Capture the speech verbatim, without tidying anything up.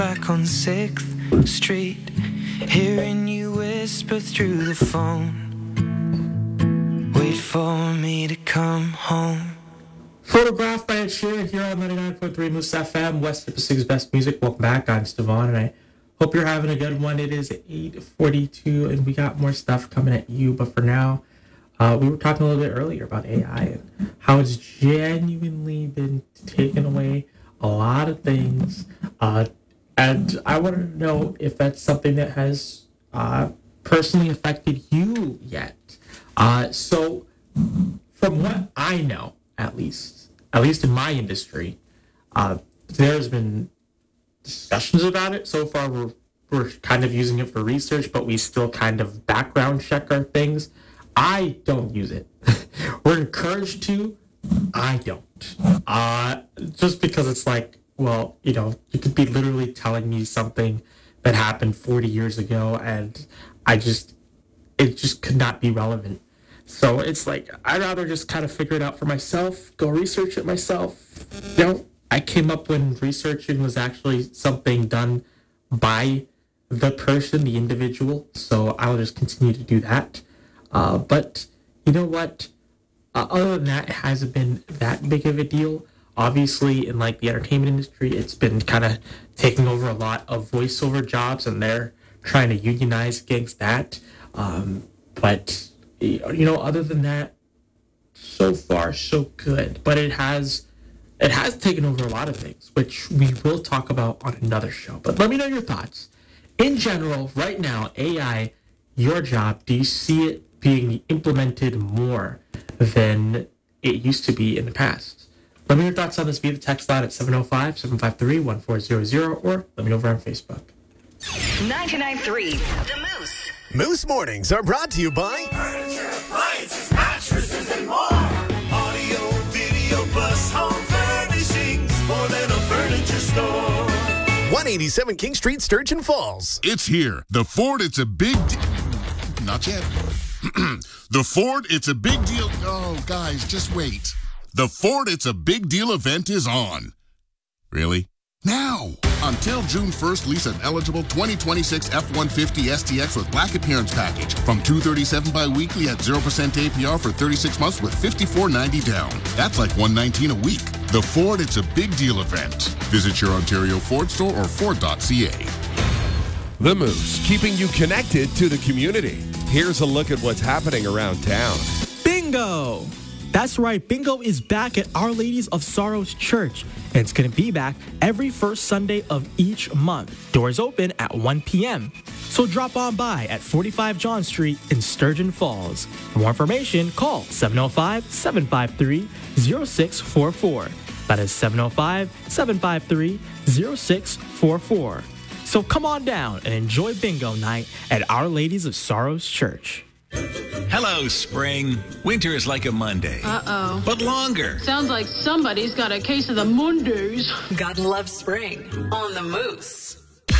back on sixth Street, hearing you whisper through the phone. Wait for me to come home. Photographed by Ed Sheeran here on ninety-nine point three Moose F M, West Pacific's best music. Welcome back. I'm Stevon, and I hope you're having a good one. It is eight forty-two, and we got more stuff coming at you. But for now, uh, we were talking a little bit earlier about A I and how it's genuinely been taking away a lot of things. Uh, and I want to know if that's something that has uh, personally affected you yet. Uh, so, from what I know, at least, at least in my industry, uh, there's been discussions about it. So far, we're we're kind of using it for research, but we still kind of background check our things. I don't use it. We're encouraged to. I don't. Uh, just because it's like, well, you know, you could be literally telling me something that happened forty years ago, and I just, it just could not be relevant. So it's like, I'd rather just kind of figure it out for myself, go research it myself. You know, I came up when researching was actually something done by the person, the individual. So I'll just continue to do that. Uh, but you know what? Uh, other than that, it hasn't been that big of a deal. Obviously, in like the entertainment industry, it's been kind of taking over a lot of voiceover jobs, and they're trying to unionize against that. Um, but you know, other than that, so far so good. But it has it has taken over a lot of things, which we will talk about on another show. But let me know your thoughts. In general, right now, A I, your job, do you see it being implemented more than it used to be in the past? Let me know your thoughts on this via the text line at seven oh five, seven five three, one four zero zero, or let me know over on Facebook. ninety-nine point three The Moose. Moose Mornings are brought to you by Furniture, appliances, mattresses, and more. Audio, video, plus home furnishings. More than a furniture store. one eighty-seven King Street, Sturgeon Falls. It's here. The Ford, it's a big deal. Not yet. The Ford, it's a big deal. Oh, guys, just wait. The Ford, it's a big deal event is on. Really? Now! Until June first, lease an eligible twenty twenty-six F one fifty S T X with black appearance package from two hundred thirty-seven dollars bi-weekly at zero percent A P R for thirty-six months with fifty-four ninety down. That's like one hundred nineteen dollars a week. The Ford, it's a big deal event. Visit your Ontario Ford store or Ford dot C A. The Moose, keeping you connected to the community. Here's a look at what's happening around town. Bingo! That's right, Bingo is back at Our Ladies of Sorrows Church, and it's going to be back every first Sunday of each month. Doors open at one p.m. So drop on by at forty-five John Street in Sturgeon Falls. For more information, call seven oh five, seven five three, oh six four four. That is seven oh five, seven five three, oh six four four. So come on down and enjoy Bingo night at Our Ladies of Sorrows Church. Hello, spring. Winter is like a Monday. Uh-oh. But longer. Sounds like somebody's got a case of the Mondays. God loves spring on the Moose.